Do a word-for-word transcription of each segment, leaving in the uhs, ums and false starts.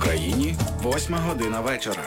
Україні восьма година вечора.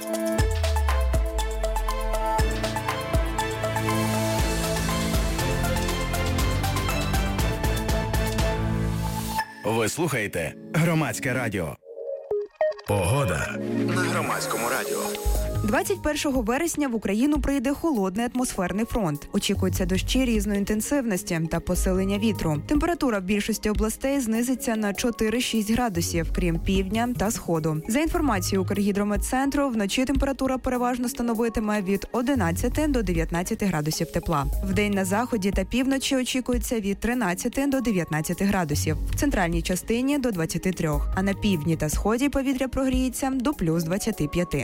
Ви слухаєте Громадське радіо. Погода на Громадському радіо. двадцять першого вересня в Україну прийде холодний атмосферний фронт. Очікуються дощі різної інтенсивності та посилення вітру. Температура в більшості областей знизиться на чотири-шість градусів, крім півдня та сходу. За інформацією Укргідрометцентру, вночі температура переважно становитиме від одинадцяти до дев'ятнадцяти градусів тепла. Вдень на заході та півночі очікується від тринадцяти до дев'ятнадцяти градусів. В центральній частині – до двадцяти трьох, а на півдні та сході повітря прогріється до плюс двадцяти п'яти.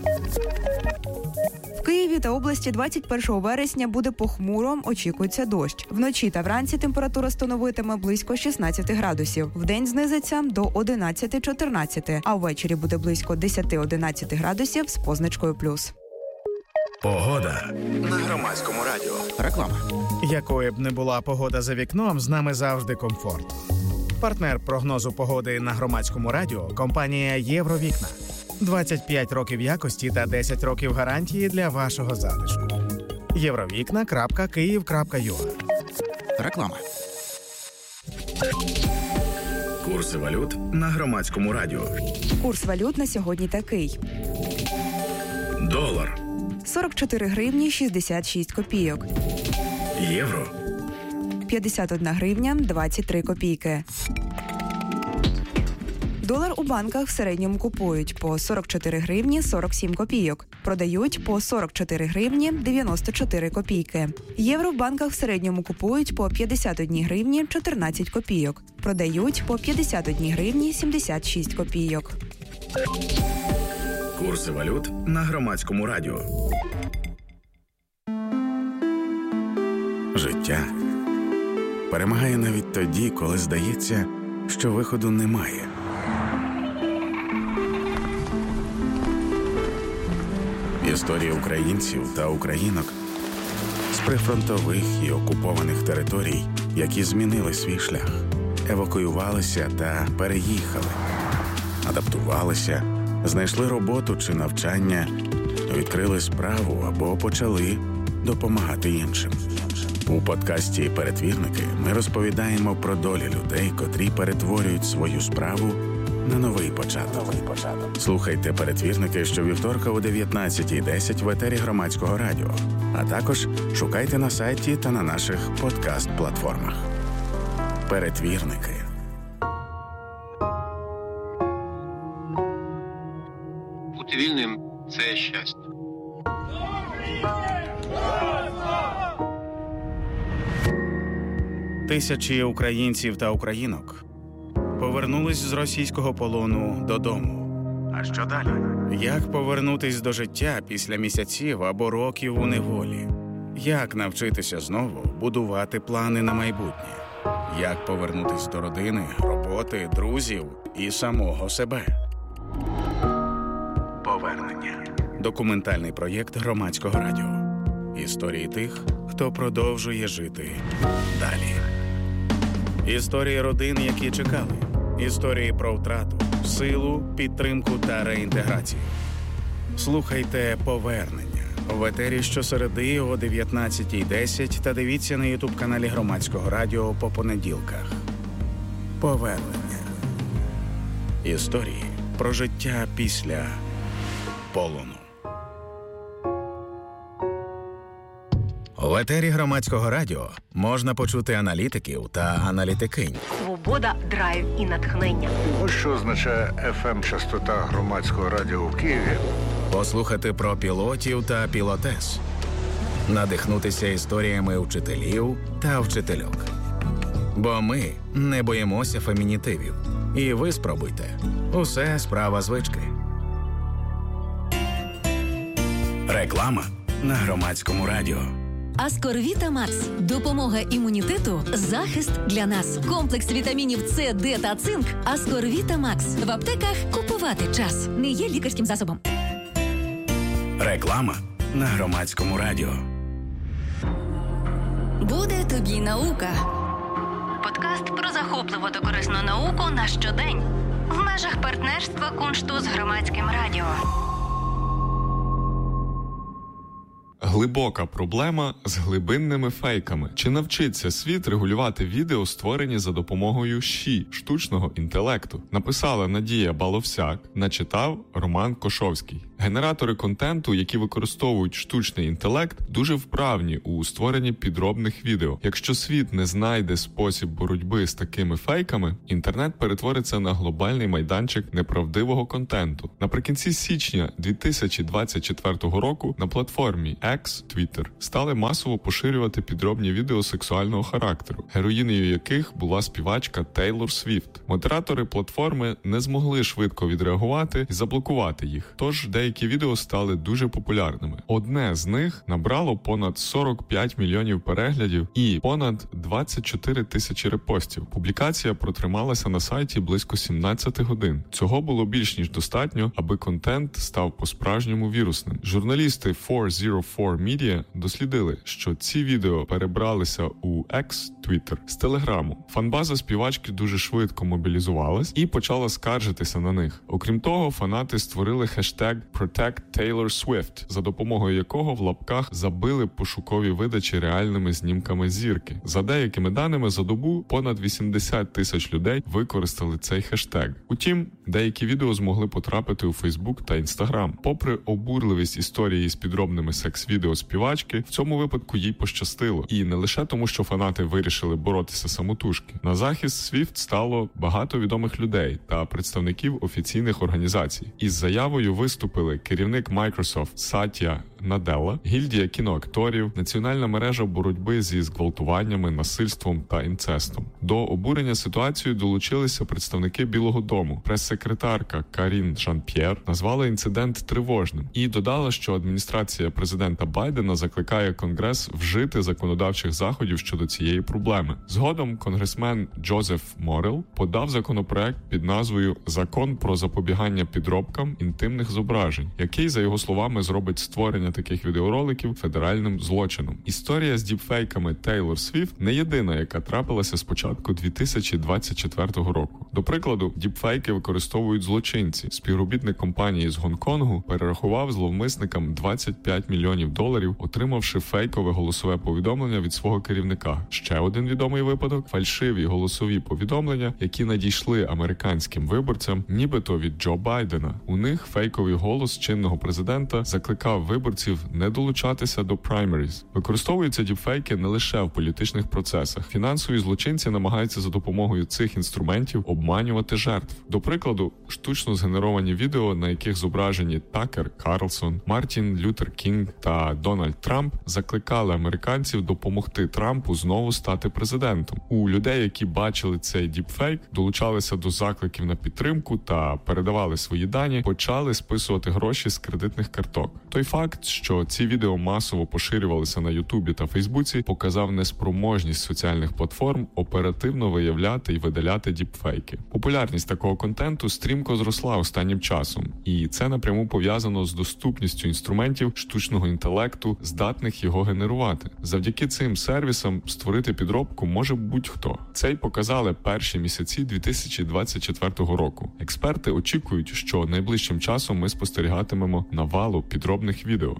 В Києві та області двадцять першого вересня буде похмуро, очікується дощ. Вночі та вранці температура становитиме близько шістнадцяти градусів. Вдень знизиться до одинадцяти-чотирнадцяти, а ввечері буде близько десяти-одинадцяти градусів з позначкою плюс. Погода на Громадському радіо. Реклама. Якою б не була погода за вікном, з нами завжди комфорт. Партнер прогнозу погоди на Громадському радіо – компанія «Євровікна». двадцять п'ять років якості та десять років гарантії для вашого затишку. євровікна крапка київ крапка ю а. Реклама. Курси валют на Громадському радіо. Курс валют на сьогодні такий. Долар. сорок чотири гривні шістдесят шість копійок. Євро. п'ятдесят одна гривня двадцять три копійки. Долар у банках в середньому купують по сорок чотири гривні сорок сім копійок. Продають по сорок чотири гривні дев'яносто чотири копійки. Євро в банках в середньому купують по п'ятдесят одна гривні чотирнадцять копійок. Продають по п'ятдесят одна гривні сімдесят шість копійок. Курси валют на Громадському радіо. Життя перемагає навіть тоді, коли здається, що виходу немає. Історії українців та українок з прифронтових і окупованих територій, які змінили свій шлях, евакуювалися та переїхали, адаптувалися, знайшли роботу чи навчання, відкрили справу або почали допомагати іншим. У подкасті «Перетвірники» ми розповідаємо про долі людей, котрі перетворюють свою справу на новий початок. Слухайте «Перетвірники» щовівторка о дев'ятнадцятій десять в етері Громадського радіо, а також шукайте на сайті та на наших подкаст-платформах. «Перетвірники». Бути вільним – це щастя. Тисячі українців та українок повернулись з російського полону додому. А що далі? Як повернутись до життя після місяців або років у неволі? Як навчитися знову будувати плани на майбутнє? Як повернутись до родини, роботи, друзів і самого себе? Повернення. Документальний проєкт Громадського радіо. Історії тих, хто продовжує жити далі. Історії родин, які чекали. Історії про втрату, силу, підтримку та реінтеграцію. Слухайте «Повернення» в етері щосереди о дев'ятнадцятій десять та дивіться на ютуб-каналі Громадського радіо по понеділках. Повернення. Історії про життя після полону. В етері Громадського радіо можна почути аналітиків та аналітикинь. Свобода, драйв і натхнення. Ось що означає еф ем-частота Громадського радіо в Києві. Послухати про пілотів та пілотес. Надихнутися історіями вчителів та вчительок. Бо ми не боїмося фемінітивів. І ви спробуйте. Усе справа звички. Реклама на Громадському радіо. Аскорвіта Макс. Допомога імунітету, захист для нас. Комплекс вітамінів С, Д та цинк. Аскорвіта Макс. В аптеках купувати час. Не є лікарським засобом. Реклама на Громадському радіо. Буде тобі наука. Подкаст про захопливу та корисну науку на щодень. В межах рамках партнерства Куншту з Громадським радіо. Глибока проблема з глибинними фейками. Чи навчиться світ регулювати відео, створені за допомогою ШІ – штучного інтелекту? Написала Надія Баловсяк, начитав Роман Кошовський. Генератори контенту, які використовують штучний інтелект, дуже вправні у створенні підробних відео. Якщо світ не знайде спосіб боротьби з такими фейками, інтернет перетвориться на глобальний майданчик неправдивого контенту. Наприкінці січня дві тисячі двадцять четвертого року на платформі X, Twitter, стали масово поширювати підробні відео сексуального характеру, героїнею яких була співачка Тейлор Свіфт. Модератори платформи не змогли швидко відреагувати і заблокувати їх, тож деякі Деякі відео стали дуже популярними. Одне з них набрало понад сорок п'ять мільйонів переглядів і понад двадцять чотири тисячі репостів. Публікація протрималася на сайті близько сімнадцять годин. Цього було більш ніж достатньо, аби контент став по-справжньому вірусним. Журналісти чотириста чотири Media дослідили, що ці відео перебралися у X, Twitter, з Телеграму. Фанбаза співачки дуже швидко мобілізувалась і почала скаржитися на них. Окрім того, фанати створили хештег Protect Taylor Swift, за допомогою якого в лапках забили пошукові видачі реальними знімками зірки. За деякими даними, за добу понад вісімдесят тисяч людей використали цей хештег. Утім, деякі відео змогли потрапити у Facebook та Instagram. Попри обурливість історії з підробними секс-відео співачки, в цьому випадку їй пощастило. І не лише тому, що фанати вирішили боротися самотужки. На захист Swift стало багато відомих людей та представників офіційних організацій. Із заявою виступили керівник Microsoft Сатя Наделла, гільдія кіноакторів, національна мережа боротьби зі зґвалтуваннями, насильством та інцестом. До обурення ситуацією долучилися представники Білого дому. Прес-секретарка Карін Жан-П'єр назвала інцидент тривожним і додала, що адміністрація президента Байдена закликає Конгрес вжити законодавчих заходів щодо цієї проблеми. Згодом конгресмен Джозеф Морел подав законопроект під назвою «Закон про запобігання підробкам інтимних зображень», який, за його словами, зробить створення таких відеороликів федеральним злочином. Історія з діпфейками Тейлор Свіфт не єдина, яка трапилася з початку дві тисячі двадцять четвертого року. До прикладу, діпфейки використовують злочинці. Співробітник компанії з Гонконгу перерахував зловмисникам двадцять п'ять мільйонів доларів, отримавши фейкове голосове повідомлення від свого керівника. Ще один відомий випадок – фальшиві голосові повідомлення, які надійшли американським виборцям, нібито від Джо Байдена. У них фейковий голос чинного президента закликав виборців не долучатися до праймеріз. Використовуються діпфейки не лише в політичних процесах. Фінансові злочинці намагаються за допомогою цих інструментів обманювати жертв. До прикладу, штучно згенеровані відео, на яких зображені Такер Карлсон, Мартін Лютер Кінг та Дональд Трамп, закликали американців допомогти Трампу знову стати президентом. У людей, які бачили цей діпфейк, долучалися до закликів на підтримку та передавали свої дані, почали списувати гроші з кредитних карток. Той факт, що ці відео масово поширювалися на Ютубі та Фейсбуці, показав неспроможність соціальних платформ оперативно виявляти і видаляти діпфейки. Популярність такого контенту стрімко зросла останнім часом, і це напряму пов'язано з доступністю інструментів штучного інтелекту, здатних його генерувати. Завдяки цим сервісам створити підробку може будь-хто. Це й показали перші місяці дві тисячі двадцять четвертого року. Експерти очікують, що найближчим часом ми спостерігатимемо навалу підробних відео.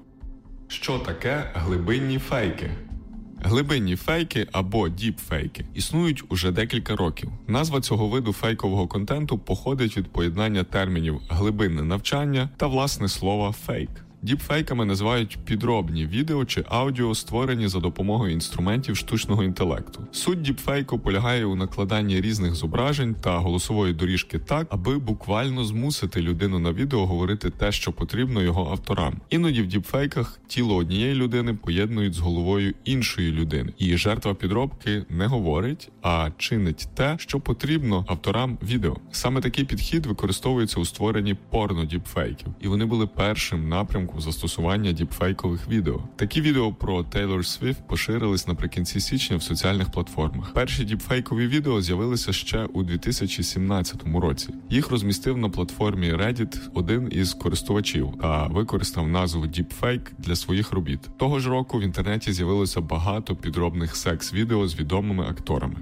Що таке глибинні фейки? Глибинні фейки або діпфейки існують уже декілька років. Назва цього виду фейкового контенту походить від поєднання термінів «глибинне навчання» та власне слова «фейк». Діпфейками називають підробні відео чи аудіо, створені за допомогою інструментів штучного інтелекту. Суть діпфейку полягає у накладанні різних зображень та голосової доріжки так, аби буквально змусити людину на відео говорити те, що потрібно його авторам. Іноді в діпфейках тіло однієї людини поєднують з головою іншої людини. І жертва підробки не говорить, а чинить те, що потрібно авторам відео. Саме такий підхід використовується у створенні порно-діпфейків. І вони були першим напрямком застосування діпфейкових відео. Такі відео про Тейлор Свіфт поширились наприкінці січня в соціальних платформах. Перші діпфейкові відео з'явилися ще у дві тисячі сімнадцятому році. Їх розмістив на платформі Reddit один із користувачів та використав назву діпфейк для своїх робіт. Того ж року в інтернеті з'явилося багато підробних секс-відео з відомими акторами.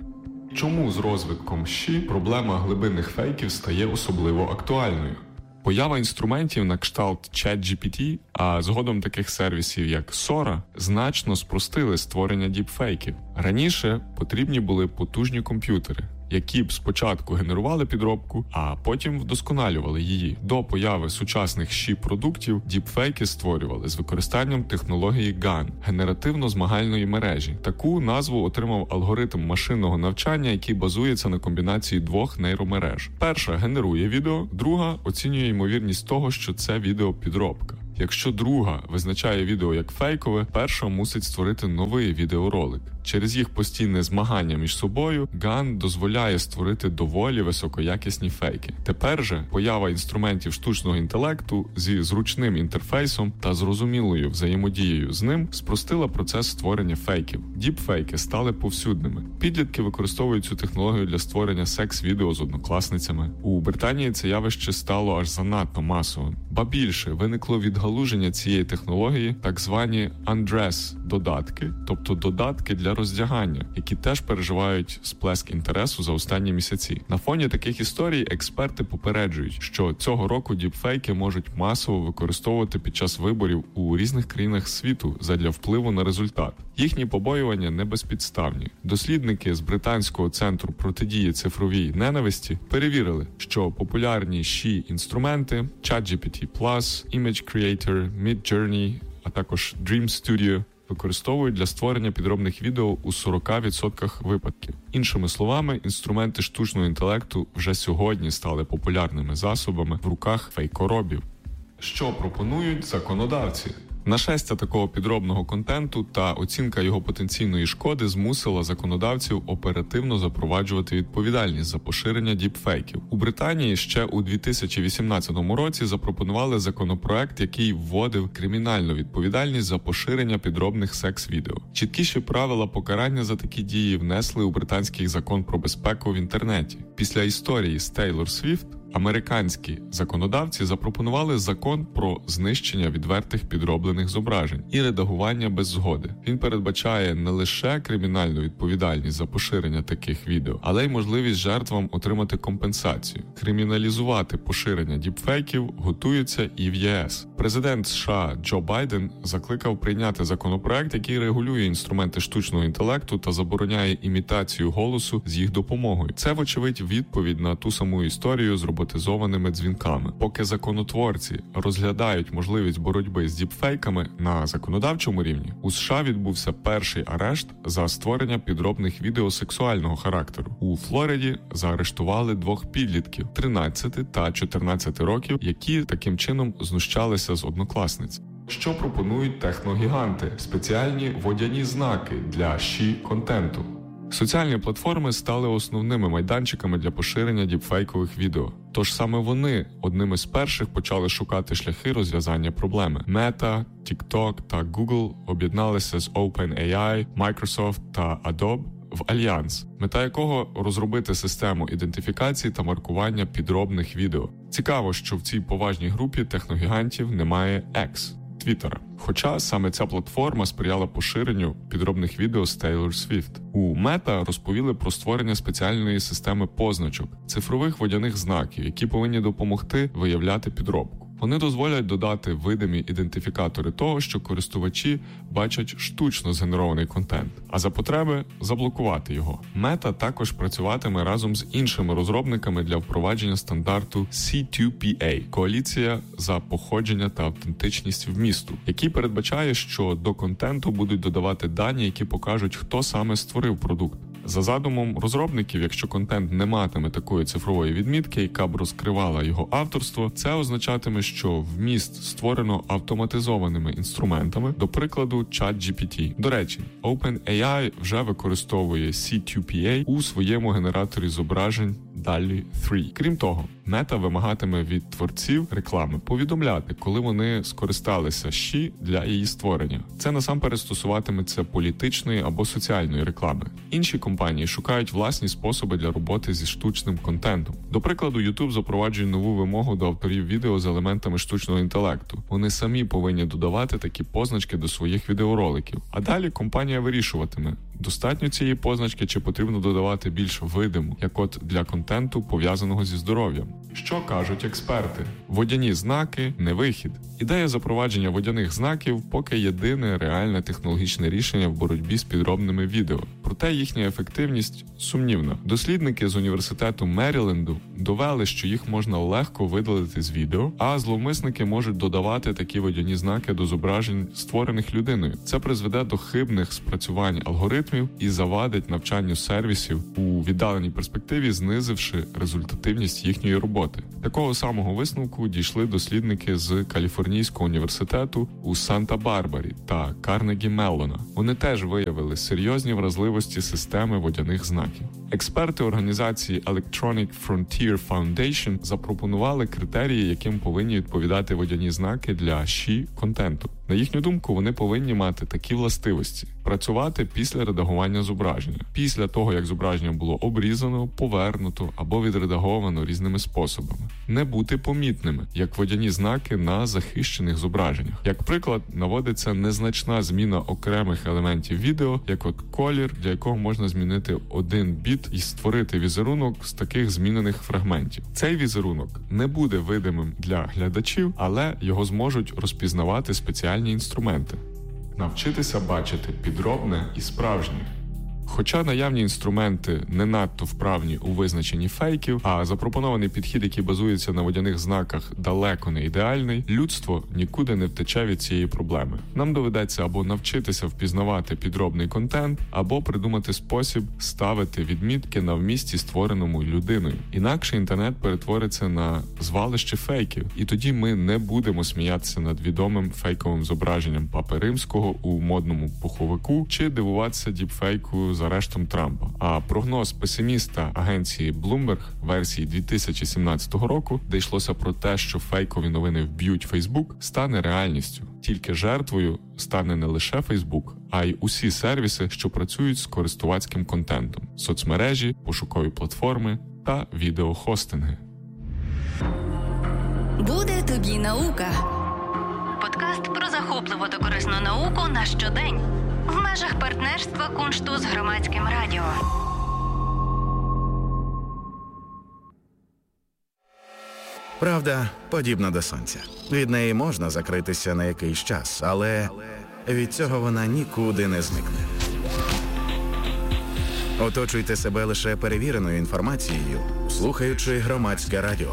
Чому з розвитком щі проблема глибинних фейків стає особливо актуальною? Поява інструментів на кшталт ChatGPT, а згодом таких сервісів, як Sora, значно спростили створення діпфейків. Раніше потрібні були потужні комп'ютери, які б спочатку генерували підробку, а потім вдосконалювали її. До появи сучасних щі-продуктів діпфейки створювали з використанням технології ган – генеративно-змагальної мережі. Таку назву отримав алгоритм машинного навчання, який базується на комбінації двох нейромереж. Перша генерує відео, друга оцінює ймовірність того, що це відеопідробка. Якщо друга визначає відео як фейкове, перша мусить створити новий відеоролик. Через їх постійне змагання між собою ган дозволяє створити доволі високоякісні фейки. Тепер же поява інструментів штучного інтелекту зі зручним інтерфейсом та зрозумілою взаємодією з ним спростила процес створення фейків. Діпфейки стали повсюдними. Підлітки використовують цю технологію для створення секс-відео з однокласницями. У Британії це явище стало аж занадто масовим. Ба більше, виникло відгалуження цієї технології так звані undress-додатки, тобто додатки для роздягання, які теж переживають сплеск інтересу за останні місяці. На фоні таких історій експерти попереджують, що цього року діпфейки можуть масово використовувати під час виборів у різних країнах світу задля впливу на результат. Їхні побоювання не безпідставні. Дослідники з британського центру протидії цифровій ненависті перевірили, що популярні щі-інструменти ChatGPT плюс, Image Creator, Midjourney, а також Dream Studio використовують для створення підробних відео у сорок відсотків випадків. Іншими словами, інструменти штучного інтелекту вже сьогодні стали популярними засобами в руках фейкоробів. Що пропонують законодавці? Нашестя такого підробного контенту та оцінка його потенційної шкоди змусила законодавців оперативно запроваджувати відповідальність за поширення діпфейків. У Британії ще у дві тисячі вісімнадцятому році запропонували законопроект, який вводив кримінальну відповідальність за поширення підробних секс-відео. Чіткіші правила покарання за такі дії внесли у британський закон про безпеку в інтернеті. Після історії з Тейлор Свіфт американські законодавці запропонували закон про знищення відвертих підроблених зображень і редагування без згоди. Він передбачає не лише кримінальну відповідальність за поширення таких відео, але й можливість жертвам отримати компенсацію. Криміналізувати поширення діпфейків готується і в ЄС. Президент США Джо Байден закликав прийняти законопроект, який регулює інструменти штучного інтелекту та забороняє імітацію голосу з їх допомогою. Це, вочевидь, відповідь на ту саму історію з роботизованими дзвінками. Поки законотворці розглядають можливість боротьби з діпфейками на законодавчому рівні, у США відбувся перший арешт за створення підробних відео сексуального характеру. У Флориді заарештували двох підлітків – тринадцяти та чотирнадцяти років, які таким чином знущалися з однокласниць. Що пропонують техногіганти? Спеціальні водяні знаки для щі-контенту. Соціальні платформи стали основними майданчиками для поширення діпфейкових відео. Тож саме вони одними з перших почали шукати шляхи розв'язання проблеми. Meta, TikTok та Google об'єдналися з OpenAI, Microsoft та Adobe в альянс, мета якого розробити систему ідентифікації та маркування підробних відео. Цікаво, що в цій поважній групі техногігантів немає X – Твіттера. Хоча саме ця платформа сприяла поширенню підробних відео з Тейлор Свіфт. У Meta розповіли про створення спеціальної системи позначок – цифрових водяних знаків, які повинні допомогти виявляти підробку. Вони дозволять додати видимі ідентифікатори того, що користувачі бачать штучно згенерований контент, а за потреби заблокувати його. Meta також працюватиме разом з іншими розробниками для впровадження стандарту сі ту пі ей – Коаліція за походження та автентичність вмісту, який передбачає, що до контенту будуть додавати дані, які покажуть, хто саме створив продукт. За задумом розробників, якщо контент не матиме такої цифрової відмітки, яка б розкривала його авторство, це означатиме, що вміст створено автоматизованими інструментами, до прикладу, ChatGPT. До речі, OpenAI вже використовує сі ту пі ей у своєму генераторі зображень далі три. Крім того, Meta вимагатиме від творців реклами повідомляти, коли вони скористалися щі для її створення. Це насамперед стосуватиметься політичної або соціальної реклами. Інші компанії шукають власні способи для роботи зі штучним контентом. До прикладу, YouTube запроваджує нову вимогу до авторів відео з елементами штучного інтелекту. Вони самі повинні додавати такі позначки до своїх відеороликів. А далі компанія вирішуватиме, Достатньо цієї позначки чи потрібно додавати більш видиму, як от для контенту, пов'язаного зі здоров'ям? Що кажуть експерти? Водяні знаки – не вихід. Ідея запровадження водяних знаків поки єдине реальне технологічне рішення в боротьбі з підробними відео. Проте їхня ефективність сумнівна. Дослідники з університету Меріленду довели, що їх можна легко видалити з відео, а зловмисники можуть додавати такі водяні знаки до зображень, створених людиною. Це призведе до хибних спрацювань алгоритмів і завадить навчанню сервісів у віддаленій перспективі, знизивши результативність їхньої роботи. Такого самого висновку дійшли дослідники з Каліфорнійського університету у Санта-Барбарі та Карнегі Меллона. Вони теж виявили серйозні вразливості системи водяних знаків. Експерти організації Electronic Frontier Foundation запропонували критерії, яким повинні відповідати водяні знаки для ші-контенту. На їхню думку, вони повинні мати такі властивості: працювати після редагування зображення, після того, як зображення було обрізано, повернуто або відредаговано різними способами, не бути помітними, як водяні знаки на захищених зображеннях. Як приклад, наводиться незначна зміна окремих елементів відео, як от колір, для якого можна змінити один біт і створити візерунок з таких змінених фрагментів. Цей візерунок не буде видимим для глядачів, але його зможуть розпізнавати спеціальні інструменти. Навчитися бачити підробне і справжнє. Хоча наявні інструменти не надто вправні у визначенні фейків, а запропонований підхід, який базується на водяних знаках, далеко не ідеальний, людство нікуди не втече від цієї проблеми. Нам доведеться або навчитися впізнавати підробний контент, або придумати спосіб ставити відмітки на вмісті, створеному людиною. Інакше інтернет перетвориться на звалище фейків, і тоді ми не будемо сміятися над відомим фейковим зображенням Папи Римського у модному пуховику чи дивуватися діпфейку з арештом Трампа. А прогноз песиміста агенції Bloomberg версії дві тисячі сімнадцятого року, де йшлося про те, що фейкові новини вб'ють Фейсбук, стане реальністю. Тільки жертвою стане не лише Фейсбук, а й усі сервіси, що працюють з користувацьким контентом: соцмережі, пошукові платформи та відеохостинги. Буде тобі наука. Подкаст про захопливу та корисну науку на щодень. В межах партнерства Куншту з Громадським радіо. Правда подібна до сонця. Від неї можна закритися на якийсь час, але від цього вона нікуди не зникне. Оточуйте себе лише перевіреною інформацією, слухаючи Громадське радіо.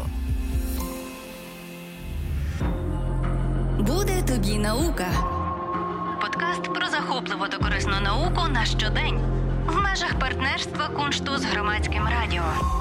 Буде тобі наука. Подкаст про захопливу та корисну науку на щодень. В межах партнерства Куншту з Громадським радіо.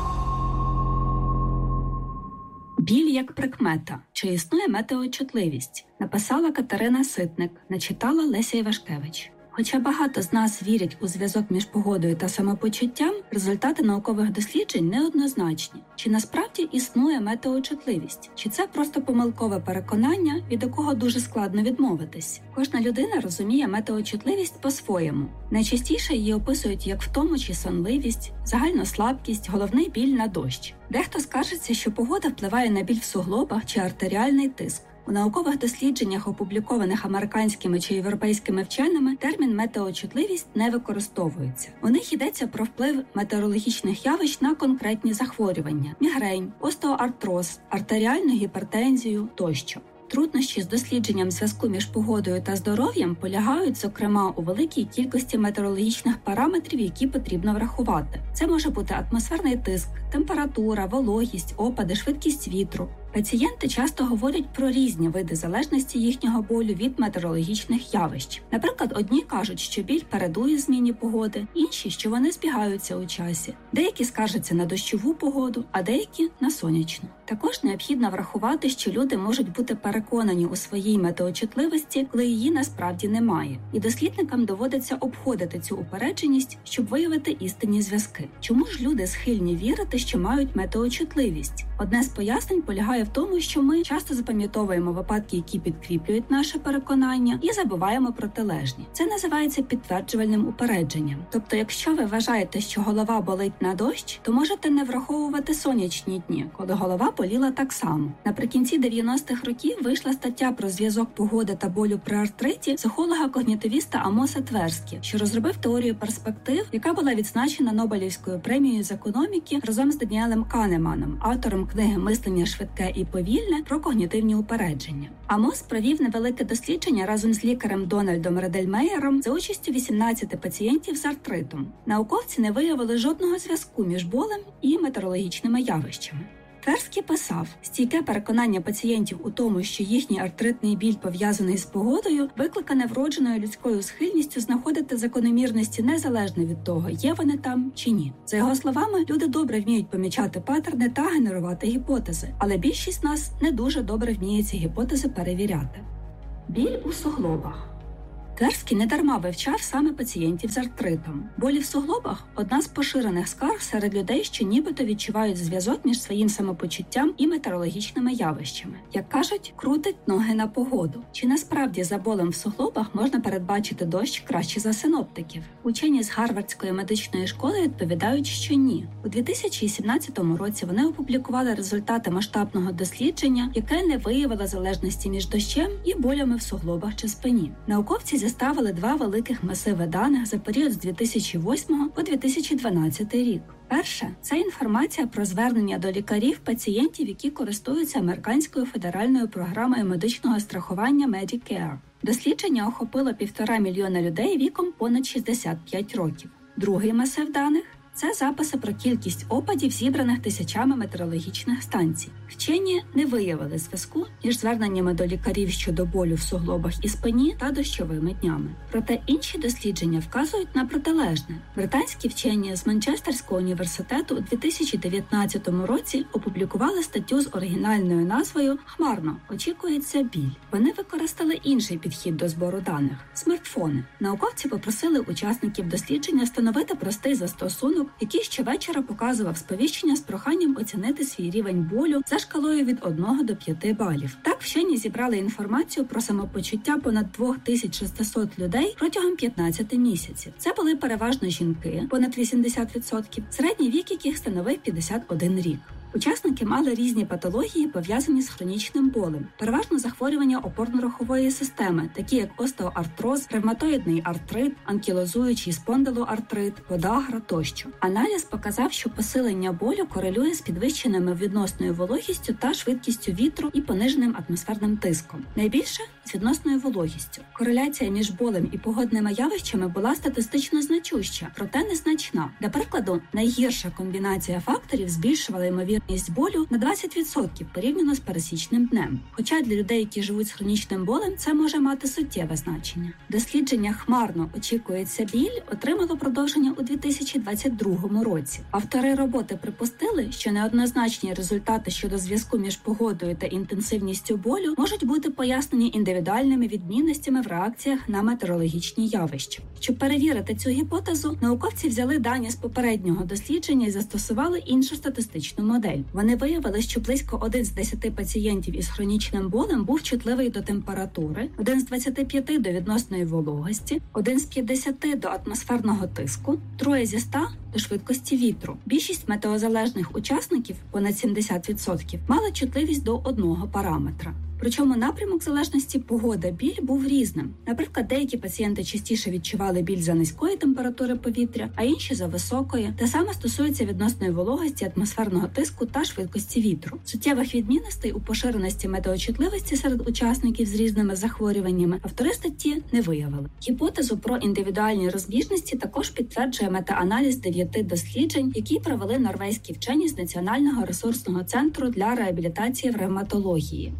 Біль як прикмета. Чи існує метеочутливість? Написала Катерина Ситник, начитала Леся Івашкевич. Хоча багато з нас вірять у зв'язок між погодою та самопочуттям, результати наукових досліджень неоднозначні. Чи насправді існує метеочутливість? Чи це просто помилкове переконання, від якого дуже складно відмовитись? Кожна людина розуміє метеочутливість по-своєму. Найчастіше її описують як втому чи сонливість, загальну слабкість, головний біль на дощ. Дехто скаржиться, що погода впливає на біль в суглобах чи артеріальний тиск. У наукових дослідженнях, опублікованих американськими чи європейськими вченими, термін метеочутливість не використовується. У них йдеться про вплив метеорологічних явищ на конкретні захворювання – мігрень, остеоартроз, артеріальну гіпертензію тощо. Труднощі з дослідженням зв'язку між погодою та здоров'ям полягають, зокрема, у великій кількості метеорологічних параметрів, які потрібно врахувати. Це може бути атмосферний тиск, температура, вологість, опади, швидкість вітру. Пацієнти часто говорять про різні види залежності їхнього болю від метеорологічних явищ. Наприклад, одні кажуть, що біль передує зміні погоди, інші, що вони збігаються у часі. Деякі скаржаться на дощову погоду, а деякі – на сонячну. Також необхідно врахувати, що люди можуть бути переконані у своїй метеочутливості, коли її насправді немає. І дослідникам доводиться обходити цю упередженість, щоб виявити істинні зв'язки. Чому ж люди схильні вірити, що мають метеочутливість. Одне з пояснень полягає в тому, що ми часто запам'ятовуємо випадки, які підкріплюють наше переконання, і забуваємо протилежні. Це називається підтверджувальним упередженням. Тобто, якщо ви вважаєте, що голова болить на дощ, то можете не враховувати сонячні дні, коли голова боліла так само. Наприкінці дев'яностих років вийшла стаття про зв'язок погоди та болю при артриті психолога-когнітивіста Амоса Тверські, що розробив теорію перспектив, яка була відзначена Нобелівською премією з економіки разом з Даніелем Канеманом, автором книги «Мислення швидке і повільне» про когнітивні упередження. Амос провів невелике дослідження разом з лікарем Дональдом Редельмеєром за участю вісімнадцяти пацієнтів з артритом. Науковці не виявили жодного зв'язку між болем і метеорологічними явищами. Тверський писав, стійке переконання пацієнтів у тому, що їхній артритний біль пов'язаний з погодою, викликане вродженою людською схильністю знаходити закономірності незалежно від того, є вони там чи ні. За його словами, люди добре вміють помічати паттерни та генерувати гіпотези, але більшість нас не дуже добре вміє ці гіпотези перевіряти. Біль у суглобах. Тверський недарма вивчав саме пацієнтів з артритом. Болі в суглобах – одна з поширених скарг серед людей, що нібито відчувають зв'язок між своїм самопочуттям і метеорологічними явищами. Як кажуть, крутить ноги на погоду. Чи насправді за болем в суглобах можна передбачити дощ краще за синоптиків? Учені з Гарвардської медичної школи відповідають, що ні. У дві тисячі сімнадцятому році вони опублікували результати масштабного дослідження, яке не виявило залежності між дощем і болями в суглобах чи спині. Науковці зіставили два великих масиви даних за період з дві тисячі восьмого по дві тисячі дванадцятий рік. Перше – це інформація про звернення до лікарів пацієнтів, які користуються американською федеральною програмою медичного страхування Medicare. Дослідження охопило півтора мільйона людей віком понад шістдесят п'ять років. Другий масив даних – це записи про кількість опадів, зібраних тисячами метеорологічних станцій. Вчені не виявили зв'язку між зверненнями до лікарів щодо болю в суглобах і спині та дощовими днями. Проте інші дослідження вказують на протилежне. Британські вчені з Манчестерського університету у дві тисячі дев'ятнадцятому році опублікували статтю з оригінальною назвою «Хмарно. Очікується біль». Вони використали інший підхід до збору даних – смартфони. Науковці попросили учасників дослідження встановити простий застосунок, який щовечора показував сповіщення з проханням оцінити свій рівень болю за шкалою від одного до п'яти балів. Так вчені зібрали інформацію про самопочуття понад дві тисячі шістсот людей протягом п'ятнадцяти місяців. Це були переважно жінки, понад вісімдесят відсотків, середній вік яких становив п'ятдесят один рік. Учасники мали різні патології, пов'язані з хронічним болем, переважно захворювання опорно-рухової системи, такі як остеоартроз, ревматоїдний артрит, анкілозуючий спондилоартрит, подагра тощо. Аналіз показав, що посилення болю корелює з підвищеними відносною вологістю та швидкістю вітру і пониженим атмосферним тиском. Найбільше – з відносною вологістю. Кореляція між болем і погодними явищами була статистично значуща, проте незначна. Для прикладу, найгірша комбінація факторів збільшувала ймовірність болю на двадцять відсотків порівняно з пересічним днем. Хоча для людей, які живуть з хронічним болем, це може мати суттєве значення. Дослідження «Хмарно. Очікується біль» отримало продовження у дві тисячі двадцять другому році. Автори роботи припустили, що неоднозначні результати щодо зв'язку між погодою та інтенсивністю болю можуть бути пояснені індивідуальними відмінностями в реакціях на метеорологічні явища. Щоб перевірити цю гіпотезу, науковці взяли дані з попереднього дослідження і застосували іншу статистичну модель. Вони виявили, що близько один з десяти пацієнтів із хронічним болем був чутливий до температури, один з двадцяти п'яти до відносної вологості, один з п'ятдесяти до атмосферного тиску, троє зі ста до швидкості вітру. Більшість метеозалежних учасників, понад сімдесят відсотків, мали чутливість до одного параметра. Причому напрямок залежності погода-біль був різним. Наприклад, деякі пацієнти частіше відчували біль за низької температури повітря, а інші за високої. Те саме стосується відносної вологості, атмосферного тиску та швидкості вітру. Суттєвих відмінностей у поширеності метеочутливості серед учасників з різними захворюваннями автори статті не виявили. Гіпотезу про індивідуальні розбіжності також підтверджує мета-аналіз дев'яти досліджень, які провели норвезькі вчені з Національного ресурсного центру для реабілітації в ревматології. Згідно з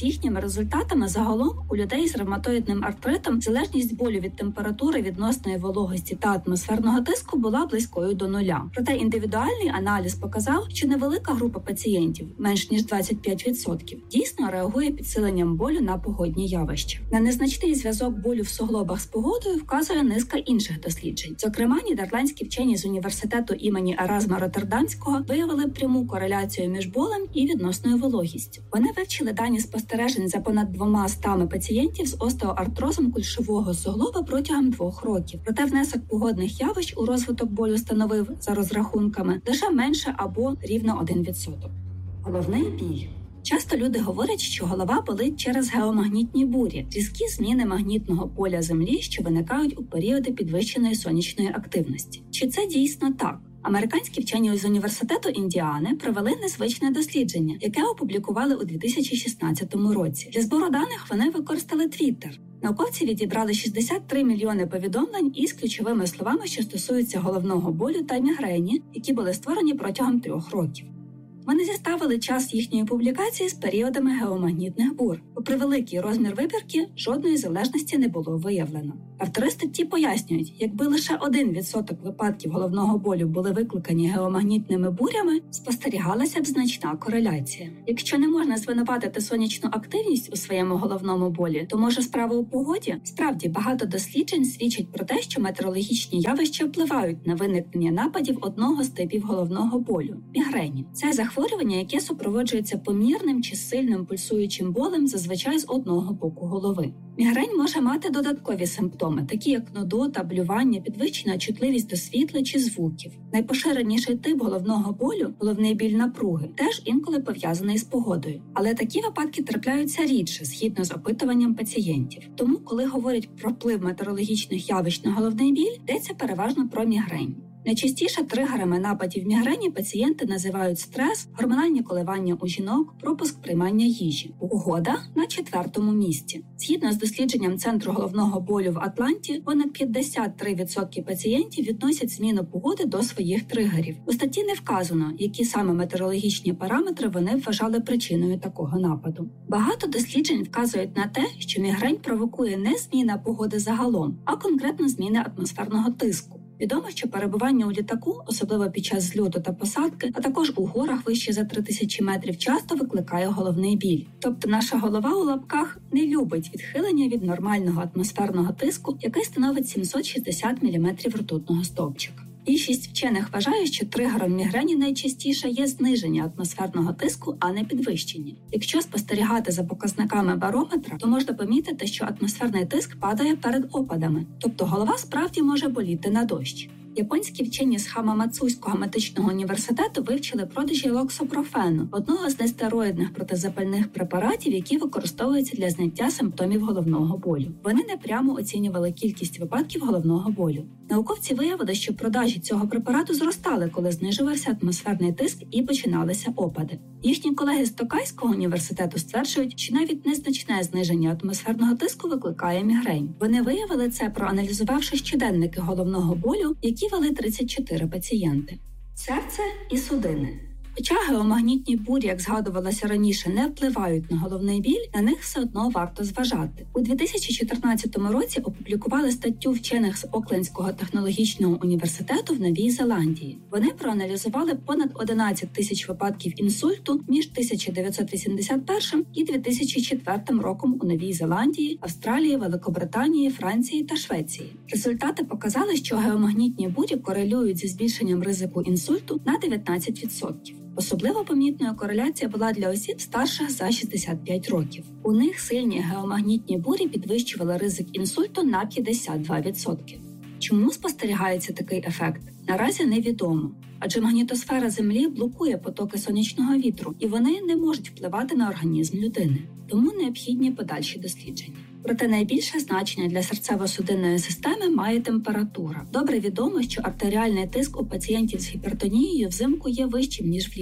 з їхніми результатами загалом у людей з ревматоїдним артритом залежність болю від температури, відносної вологості та атмосферного тиску була близькою до нуля. Проте індивідуальний аналіз показав, що невелика група пацієнтів, менш ніж двадцять п'ять відсотків, дійсно реагує підсиленням болю на погодні явища. На незначний зв'язок болю в суглобах з погодою вказує низка інших досліджень. Зокрема, нідерландські вчені з університету імені Еразма Роттердамського виявили пряму кореляцію між болем і відносною вологістю. Вони вивчили дані спостережень за понад двома стами пацієнтів з остеоартрозом кульшового суглоба протягом двох років. Проте внесок погодних явищ у розвиток болю становив, за розрахунками, лише менше або рівно один відсоток. Головний біль. Часто люди говорять, що голова болить через геомагнітні бурі, різкі зміни магнітного поля Землі, що виникають у періоди підвищеної сонячної активності. Чи це дійсно так? Американські вчені з університету Індіани провели незвичне дослідження, яке опублікували у дві тисячі шістнадцятому році. Для збору даних вони використали Twitter. Науковці відібрали шістдесят три мільйони повідомлень із ключовими словами, що стосуються головного болю та мігрені, які були створені протягом трьох років. Вони зіставили час їхньої публікації з періодами геомагнітних бур. Попри великий розмір вибірки, жодної залежності не було виявлено. Автори статті пояснюють, якби лише один відсоток випадків головного болю були викликані геомагнітними бурями, спостерігалася б значна кореляція. Якщо не можна звинуватити сонячну активність у своєму головному болі, то може справа у погоді? Справді, багато досліджень свідчать про те, що метеорологічні явища впливають на виникнення нападів одного з типів головного болю – мігрені. Це захворювання, яке супроводжується помірним чи сильним пульсуючим болем зазвичай з одного боку голови. Мігрень може мати додаткові симптоми, такі як нудота, блювання, підвищена чутливість до світла чи звуків. Найпоширеніший тип головного болю – головний біль напруги, теж інколи пов'язаний з погодою. Але такі випадки трапляються рідше, згідно з опитуванням пацієнтів. Тому, коли говорять про вплив метеорологічних явищ на головний біль, йдеться переважно про мігрень. Найчастіше тригерами нападів мігрені пацієнти називають стрес, гормональні коливання у жінок, пропуск приймання їжі. Погода на четвертому місці. Згідно з дослідженням Центру головного болю в Атланті, понад п'ятдесят три відсотки пацієнтів відносять зміну погоди до своїх тригерів. У статті не вказано, які саме метеорологічні параметри вони вважали причиною такого нападу. Багато досліджень вказують на те, що мігрень провокує не зміна погоди загалом, а конкретно зміни атмосферного тиску. Відомо, що перебування у літаку, особливо під час зльоту та посадки, а також у горах вище за три тисячі метрів, часто викликає головний біль. Тобто наша голова у лапках не любить відхилення від нормального атмосферного тиску, який становить сімсот шістдесят міліметрів ртутного стовпчика. Більшість вчених вважає, що тригером мігрені найчастіше є зниження атмосферного тиску, а не підвищення. Якщо спостерігати за показниками барометра, то можна помітити, що атмосферний тиск падає перед опадами, тобто голова справді може боліти на дощ. Японські вчені з Хамамацуського медичного університету вивчили продажі локсопрофену, одного з нестероїдних протизапальних препаратів, які використовуються для зняття симптомів головного болю. Вони непрямо оцінювали кількість випадків головного болю. Науковці виявили, що продажі цього препарату зростали, коли знижувався атмосферний тиск і починалися опади. Їхні колеги з Токайського університету стверджують, що навіть незначне зниження атмосферного тиску викликає мігрень. Вони виявили це, проаналізувавши щоденники головного болю, які вели тридцять чотири пацієнти. Серце і судини. Хоча геомагнітні бурі, як згадувалося раніше, не впливають на головний біль, на них все одно варто зважати. У дві тисячі чотирнадцятому році опублікували статтю вчених з Оклендського технологічного університету в Новій Зеландії. Вони проаналізували понад одинадцять тисяч випадків інсульту між тисяча дев'ятсот вісімдесят першим і дві тисячі четвертим роком у Новій Зеландії, Австралії, Великобританії, Франції та Швеції. Результати показали, що геомагнітні бурі корелюють зі збільшенням ризику інсульту на дев'ятнадцять відсотків. Особливо помітною кореляція була для осіб старших за шістдесят п'ять років. У них сильні геомагнітні бурі підвищували ризик інсульту на п'ятдесят два відсотки. Чому спостерігається такий ефект? Наразі невідомо. Адже магнітосфера Землі блокує потоки сонячного вітру, і вони не можуть впливати на організм людини. Тому необхідні подальші дослідження. Проте найбільше значення для серцево-судинної системи має температура. Добре відомо, що артеріальний тиск у пацієнтів з гіпертонією взимку є вищим, ніж влітку.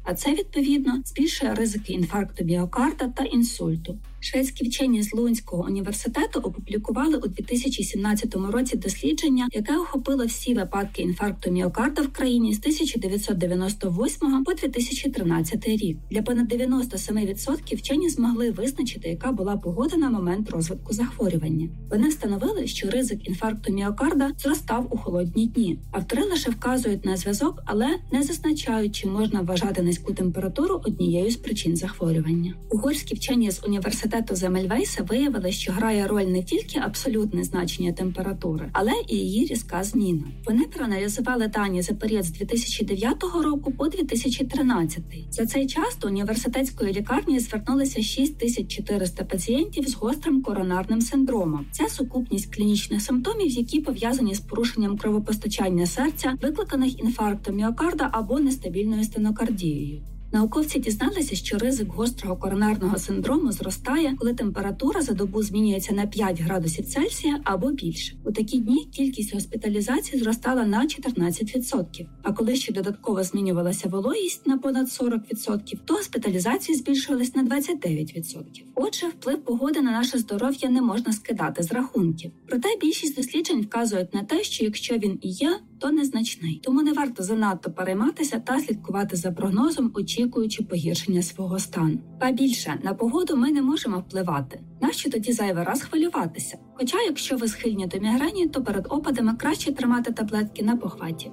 а це, відповідно, збільшує ризики інфаркту міокарда та інсульту. Шведські вчені з Лунського університету опублікували у дві тисячі сімнадцятому році дослідження, яке охопило всі випадки інфаркту міокарда в країні з тисяча дев'ятсот дев'яносто восьмого по дві тисячі тринадцятий рік. Для понад дев'яносто сім відсотків вчені змогли визначити, яка була погода на момент розвитку захворювання. Вони встановили, що ризик інфаркту міокарда зростав у холодні дні. Автори лише вказують на зв'язок, але не зазначають, чи можна вважати низьку температуру однією з причин захворювання. Угорські вчені з університету Земельвейса виявили, що грає роль не тільки абсолютне значення температури, але і її різка зміна. Вони проаналізували дані за період з дві тисячі дев'ятого року по дві тисячі тринадцятий. За цей час до університетської лікарні звернулися шість тисяч чотириста пацієнтів з гострим коронарним синдромом. Це сукупність клінічних симптомів, які пов'язані з порушенням кровопостачання серця, викликаних інфарктом міокарда або нестабільною стенокардією. Науковці дізналися, що ризик гострого коронарного синдрому зростає, коли температура за добу змінюється на п'ять градусів Цельсія або більше. У такі дні кількість госпіталізацій зростала на чотирнадцять відсотків, а коли ще додатково змінювалася вологість на понад сорок відсотків, то госпіталізації збільшувались на двадцять дев'ять відсотків. Отже, вплив погоди на наше здоров'я не можна скидати з рахунків. Проте більшість досліджень вказують на те, що якщо він і є, то незначний. Тому не варто занадто перейматися та слідкувати за прогнозом, очікуючи погіршення свого стану. Ба більше, на погоду ми не можемо впливати. Нащо тоді зайвий раз хвилюватися? Хоча, якщо ви схильні до мігрені, то перед опадами краще тримати таблетки на похваті.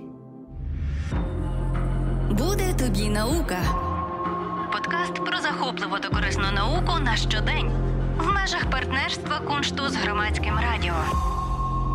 Буде тобі наука. Подкаст про захопливу та корисну науку на щодень. В межах партнерства Куншту з Громадським радіо.